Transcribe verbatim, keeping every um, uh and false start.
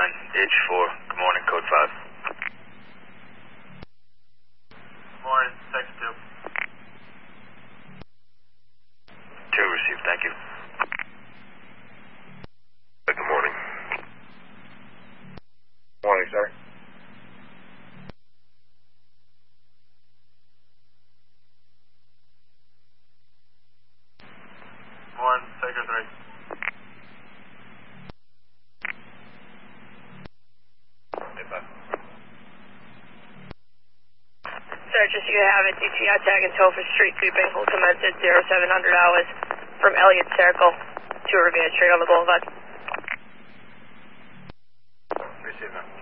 nine, H four. Good morning, code five. Good morning, text two. two received, thank you. Good morning. Morning, sir. Morning, Tiger three. Sir, just so you have it, D T I tag and tow for street sweeping will commence at zero seven hundred hours from Elliott Circle to Revere Street on the Boulevard. Receive, man.